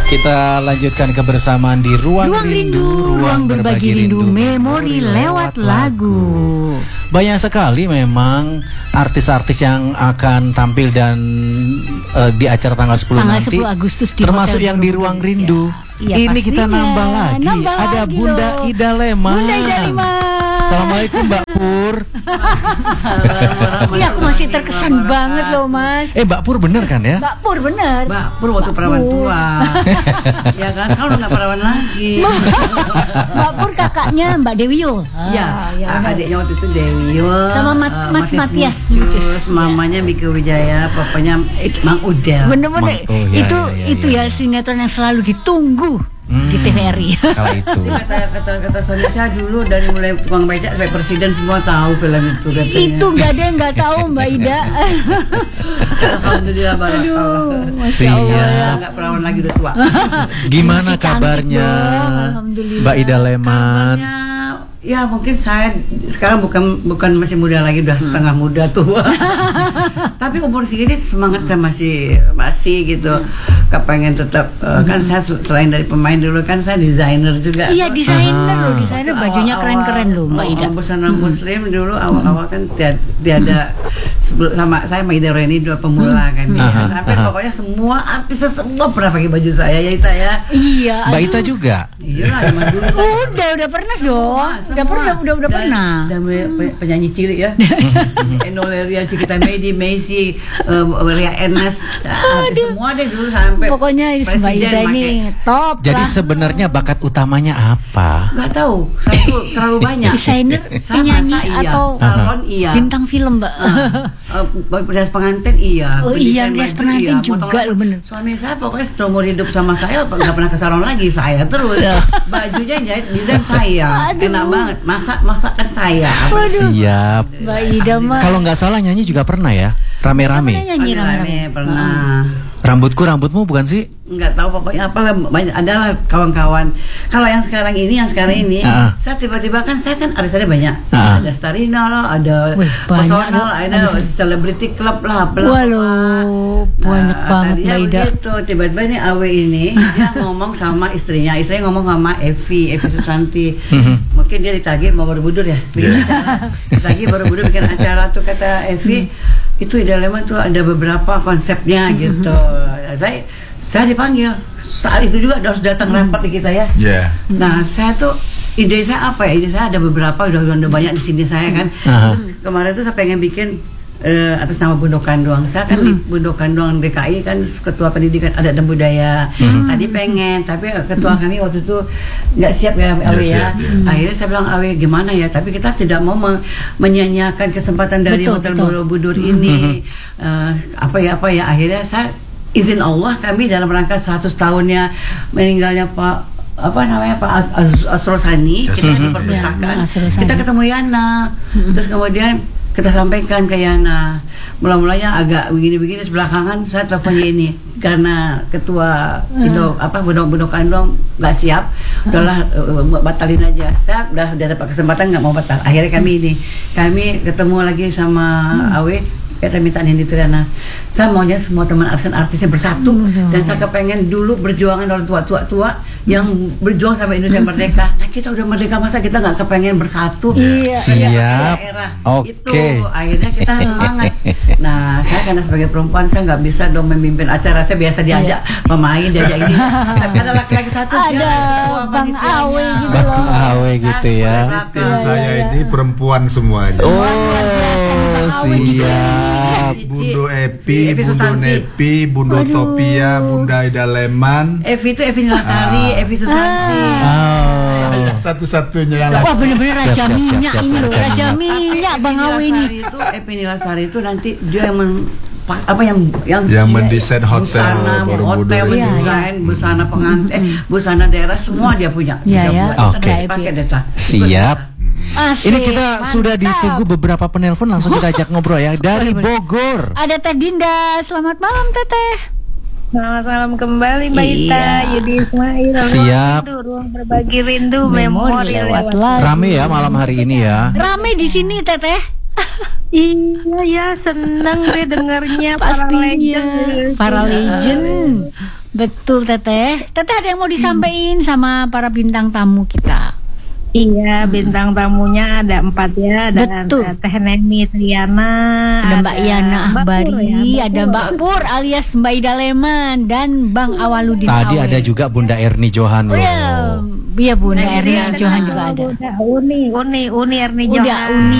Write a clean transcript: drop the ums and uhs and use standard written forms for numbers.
Kita lanjutkan kebersamaan di Ruang Rindu, ruang berbagi rindu, memori lewat lagu. Banyak sekali memang artis-artis yang akan tampil dan di acara tanggal 10 nanti, 10 Agustus di termasuk Hotel yang di Ruang Rindu. Ya, ini kita nambah lagi. Ada Bunda Ida Leman. Bunda Ida Leman. Assalamualaikum Mbak Pur. Iya, aku masih terkesan banget loh Mas. Mbak Pur bener kan ya? Mbak Pur bener. Mbak Pur waktu perawan tua. Ya kan, kalau nggak perawan lagi. Mbak Pur kakaknya Mbak Dewiul. Ya, adiknya waktu itu Dewiul. Sama Mas Matias Mucus. Mamanya Miki Wijaya, papanya Mang Udel. Bener-bener. Itu ya sinetron yang selalu ditunggu di TVRI. Kalau itu. Kata suami saya dulu dari mulai tukang becak sampai presiden semua tahu film itu katanya. Itu nggak ada yang nggak tahu Mbak Ida. Alhamdulillah banget. Siap. Nggak perawan lagi udah tua. Gimana kabarnya Mbak Ida Leman? Ya mungkin saya sekarang bukan masih muda lagi, udah setengah muda tua. Tapi umur segini semangat saya masih gitu. Kepengen tetap kan saya selain dari pemain dulu kan saya desainer juga. Iya, desainer loh, desainer bajunya keren-keren loh Mbak Ida. Busana muslim dulu awal-awal kan tiada sama saya sama Ida Reni dua pemula kan. Tapi pokoknya semua artis semua pernah pakai baju saya ya Ita ya. Iya. Mbak Ita juga. Iya lah zaman dulu. Udah pernah dong. Udah pernah. Dan penyanyi cilik ya. Enoleria, Cikita Medi, Messi, Ria Ernest, semua deh dulu sampai. Pokoknya Mbak Ida ini top. Jadi sebenarnya bakat utamanya apa? Gak tahu. Satu terlalu banyak. Desainer, penyanyi atau salon iya. Bintang film Mbak. Rias pengantin iya. Oh iya, rias pengantin juga loh bener. Suami saya pokoknya seumur hidup sama saya nggak pernah ke salon lagi, saya terus. Bajunya jahit desain saya. Enak banget. Masakan saya. Siap. Mbak Ida mah. Kalau nggak salah nyanyi juga pernah ya? Rame-rame. Pernah. Rambutmu bukan sih? Nggak tahu pokoknya apalah, banyak adalah kawan-kawan. Kalau yang sekarang ini saya tiba-tiba kan saya kan ada banyak. Ada Starina loh, ada Personal, ada Celebrity Club lah, waduh, banyak banget Mbak Ida. Begitu, tiba-tiba ini Awe ini dia ngomong sama istrinya ngomong sama Evi Susanti. Mungkin dia ditagih mau Borobudur ya, bikin acara. Ditagih Borobudur bikin acara tuh, kata Evi. Itu Ida Leman tuh ada beberapa konsepnya gitu. Saya dipanggil saat itu juga harus datang rapat di kita ya. Nah saya tuh ide saya apa ya? Ide saya ada beberapa, udah banyak di sini saya kan. Terus kemarin tuh saya pengen bikin atas nama Bundokan Doang. Saya kan di Bundokan Doang DKI kan ketua pendidikan adat dan budaya. Tadi pengen, tapi ketua kami waktu itu nggak siap ya Awe ya. Akhirnya saya bilang Awe gimana ya? Tapi kita tidak mau menyanyiakan kesempatan dari Hotel Borobudur ini. Apa ya? Akhirnya saya izin Allah kami dalam rangka 100 tahunnya meninggalnya Pak Asrul Sani, kita di perpustakaan. Kita ketemu Yana. Terus kemudian kita sampaikan ke Yana. Mula-mulanya agak begini-begini, belakangan saya teleponnya ini karena ketua Bundokan Doang nggak siap, udahlah batalin aja. Saya udah dapat kesempatan nggak mau batal. Akhirnya kami ketemu lagi sama Awe. Kita minta Nindi Triana, saya maunya semua teman artisnya bersatu, dan saya kepengen dulu berjuangan oleh tua yang berjuang sampai Indonesia merdeka. Nah kita udah merdeka, masa kita nggak kepengen bersatu? Siap. Itu akhirnya kita semangat. Nah saya karena sebagai perempuan saya nggak bisa dong memimpin acara, saya biasa diajak pemain, diajak ini. Tapi ada laki-laki satu, ada Bang Awe gitu loh. Bang Awe gitu ya. Tim saya ini perempuan semuanya. Siap. Bundo Epi, Bundo Nepi, Bundo Topia, Bunda Ida Leman. Evi itu Evi Nilasari, Evi Susanti. Satu-satunya yang wah bener-bener Raja Minyak ini loh, Raja Minyak Bang Awe ini. Evi Nilasari itu nanti dia yang mendesain hotel mendesain busana pengantin, busana daerah semua dia punya. Oke. Siap. Ini kita sudah ditunggu beberapa penelpon, langsung kita ajak ngobrol ya dari Bogor. Ada Teh Dinda, selamat malam Teteh. Selamat malam kembali Mbak Ita, Yudi Ismail. Siap. Ruang berbagi rindu, memori lewat lagu. Rame ya malam hari ini ya. Rame di sini Teteh. Iya ya, senang deh dengarnya pastinya. Para legend. Betul Teteh. Teteh ada yang mau disampaikan sama para bintang tamu kita? Iya, bintang tamunya ada 4 ya. Ada Betul. Teh Neni Triana, Ada Mbak Yana Mbak Pur Ahbari, ya, ada Mbak Pur alias Mbak Ida Leman dan Bang Awaludin Tadi Awe. ada juga Bunda Erni Johan Oh loh. ya, iya Bunda Nah, Erni Triana, Johan juga ada. Uni Erni Udah Johan. Uni